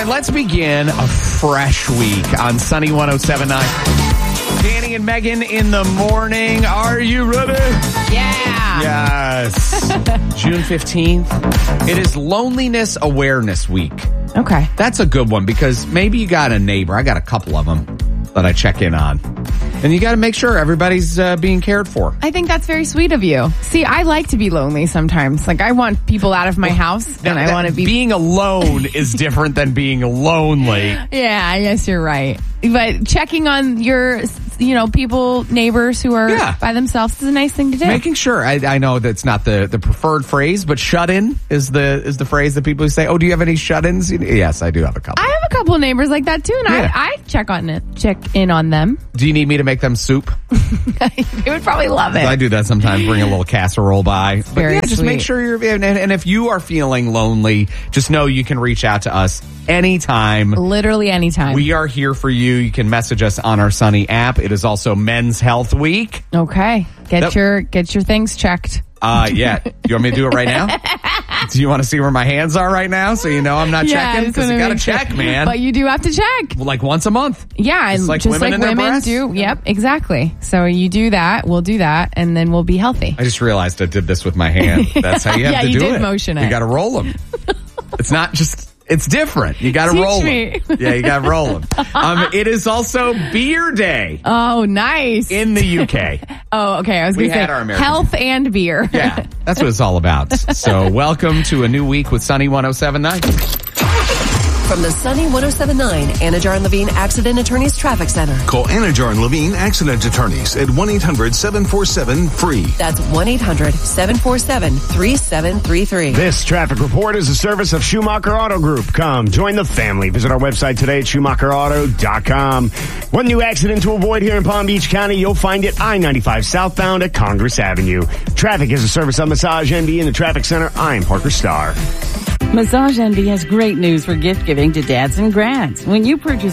right, let's begin a fresh week on Sunny 107.9. Danny and Megan in the morning. Are you ready? Yeah. Yes. June 15th. It is Loneliness Awareness Week. Okay. That's a good one because maybe you got a neighbor. I got a couple of them that I check in on. And you got to make sure everybody's being cared for. I think that's very sweet of you. See, I like to be lonely sometimes. Like, I want people out of my house, and I want to be... Being alone is different than being lonely. Yeah, I guess you're right. But checking on your, people, neighbors who are by themselves is a nice thing to do. Making sure. I know that's not the preferred phrase, but shut-in is the phrase that people say, oh, do you have any shut-ins? Yes, I do have a couple. I have a couple of neighbors like that, too, and I check in on them. Do you need me to make them soup? They would probably love it. I do that sometimes, bring a little casserole by. Very just make sure you're... And if you are feeling lonely, just know you can reach out to us anytime. Literally anytime. We are here for you. You can message us on our Sunny app. It is also Men's Health Week. Okay. Get your things checked. Yeah. You want me to do it right now? Do you want to see where my hands are right now so you know I'm not checking? Because you got to check, man. But you do have to check. Like once a month. Yeah. And like just women like in their women breasts. do. Yep, exactly. So you do that. We'll do that. And then we'll be healthy. I just realized I did this with my hand. That's how you have to do it. Yeah, you did motion it. You got to roll them. It's not just... It's different. You got to roll them. Yeah, you got to roll them. It is also Beer Day. Oh, nice. In the UK. Oh, okay. I was going to say health and beer. Yeah, that's what it's all about. So welcome to a new week with Sunny 107.9. From the Sunny 107.9 Anajar and Levine Accident Attorneys Traffic Center. Call Anajar and Levine Accident Attorneys at 1-800-747-FREE. That's 1-800-747-3733. This traffic report is a service of Schumacher Auto Group. Come, join the family. Visit our website today at SchumacherAuto.com. One new accident to avoid here in Palm Beach County. You'll find it I-95 southbound at Congress Avenue. Traffic is a service of Massage Envy in the Traffic Center. I'm Parker Starr. Massage Envy has great news for gift giving to dads and grads. When you purchase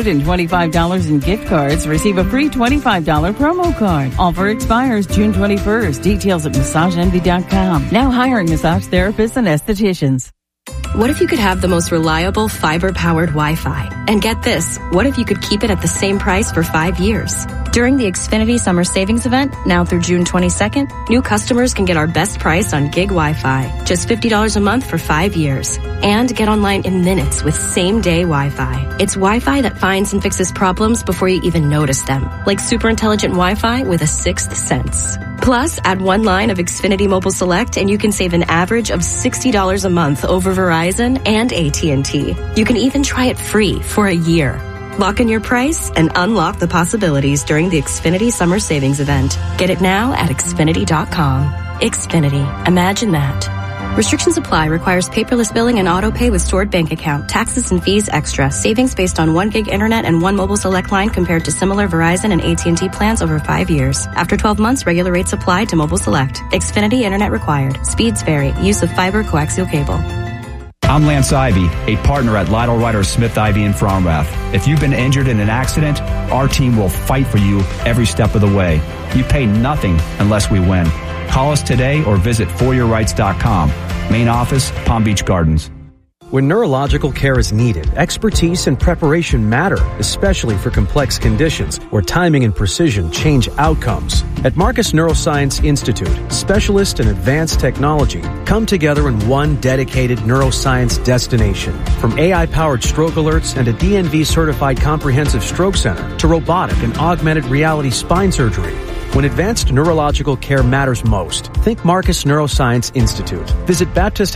$125 in gift cards, receive a free $25 promo card. Offer expires June 21st. Details at MassageEnvy.com. Now hiring massage therapists and estheticians. What if you could have the most reliable fiber-powered Wi-Fi? And get this, what if you could keep it at the same price for 5 years? During the Xfinity Summer Savings Event, now through June 22nd, new customers can get our best price on gig Wi-Fi, just $50 a month for 5 years. And get online in minutes with same-day Wi-Fi. It's Wi-Fi that finds and fixes problems before you even notice them, like super intelligent Wi-Fi with a sixth sense. Plus, add one line of Xfinity Mobile Select and you can save an average of $60 a month over Verizon and AT&T. You can even try it free for a year. Lock in your price and unlock the possibilities during the Xfinity Summer Savings Event. Get it now at Xfinity.com. Xfinity. Imagine that. Restrictions apply. Requires paperless billing and auto pay with stored bank account. Taxes and fees extra. Savings based on 1 gig internet and 1 mobile select line compared to similar Verizon and AT&T plans over 5 years. After 12 months, regular rates apply to mobile select. Xfinity internet required. Speeds vary. Use of fiber coaxial cable. I'm Lance Ivy, a partner at Lytle Ryder Smith Ivy in Fromrath. If you've been injured in an accident, our team will fight for you every step of the way. You pay nothing unless we win. Call us today or visit foryourrights.com. Main office, Palm Beach Gardens. When neurological care is needed, expertise and preparation matter, especially for complex conditions where timing and precision change outcomes. At Marcus Neuroscience Institute, specialists in advanced technology come together in one dedicated neuroscience destination. From AI-powered stroke alerts and a DNV-certified comprehensive stroke center to robotic and augmented reality spine surgery. When advanced neurological care matters most, think Marcus Neuroscience Institute. Visit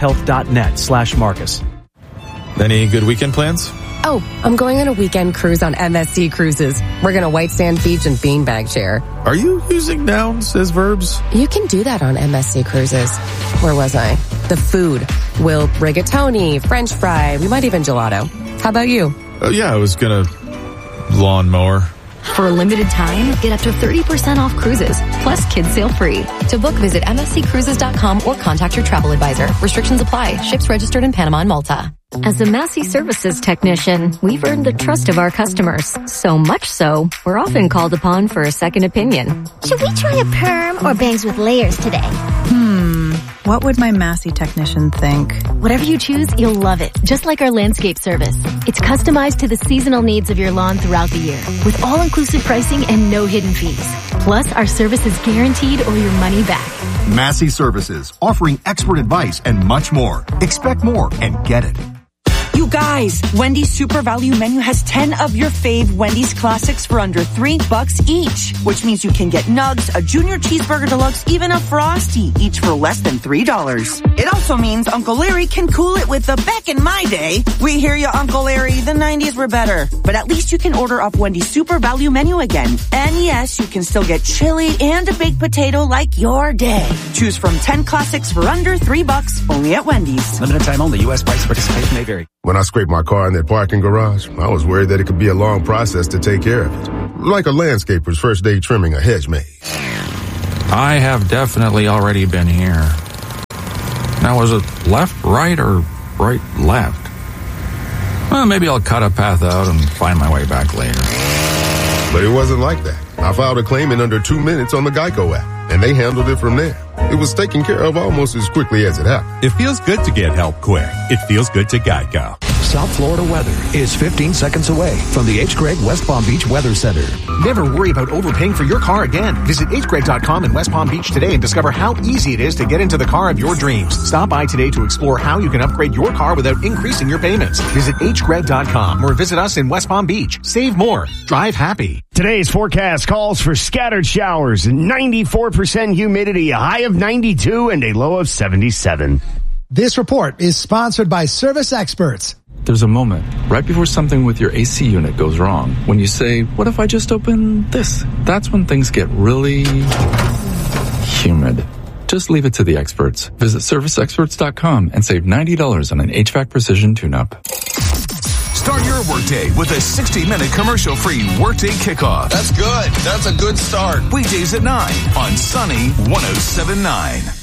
BaptistHealth.net/Marcus. Any good weekend plans? Oh, I'm going on a weekend cruise on MSC Cruises. We're going to White Sand Beach and Beanbag Chair. Are you using nouns as verbs? You can do that on MSC Cruises. Where was I? The food. We'll rigatoni, French fry, we might even gelato. How about you? Yeah, I was going to lawnmower. For a limited time, get up to 30% off cruises, plus kids sail free. To book, visit msccruises.com or contact your travel advisor. Restrictions apply. Ships registered in Panama and Malta. As a Massey Services technician, we've earned the trust of our customers. So much so, we're often called upon for a second opinion. Should we try a perm or bangs with layers today? What would my Massey technician think? Whatever you choose, you'll love it. Just like our landscape service. It's customized to the seasonal needs of your lawn throughout the year, with all-inclusive pricing and no hidden fees. Plus, our service is guaranteed or your money back. Massey Services, offering expert advice and much more. Expect more and get it. You guys, Wendy's Super Value Menu has 10 of your fave Wendy's classics for under $3 each, which means you can get nugs, a Junior Cheeseburger Deluxe, even a Frosty, each for less than $3. It also means Uncle Larry can cool it with the back in my day. We hear you, Uncle Larry, the 90s were better. But at least you can order off Wendy's Super Value Menu again. And yes, you can still get chili and a baked potato like your day. Choose from 10 classics for under $3, only at Wendy's. Limited time only. U.S. price participation may vary. When I scraped my car in that parking garage, I was worried that it could be a long process to take care of it. Like a landscaper's first day trimming a hedge maze. I have definitely already been here. Now, was it left, right, or right, left? Well, maybe I'll cut a path out and find my way back later. But it wasn't like that. I filed a claim in under 2 minutes on the Geico app, and they handled it from there. It was taken care of almost as quickly as it happened. It feels good to get help quick. It feels good to Geico. South Florida weather is 15 seconds away from the H. Gregg West Palm Beach Weather Center. Never worry about overpaying for your car again. Visit hgregg.com in West Palm Beach today and discover how easy it is to get into the car of your dreams. Stop by today to explore how you can upgrade your car without increasing your payments. Visit hgregg.com or visit us in West Palm Beach. Save more. Drive happy. Today's forecast calls for scattered showers, 94% humidity, a high of 92 and a low of 77. This report is sponsored by Service Experts. There's a moment right before something with your AC unit goes wrong when you say, what if I just open this? That's when things get really humid. Just leave it to the experts. Visit serviceexperts.com and save $90 on an HVAC Precision tune-up. Start your workday with a 60-minute commercial-free Workday Kickoff. That's good. That's a good start. Weekdays at 9 on Sunny 107.9.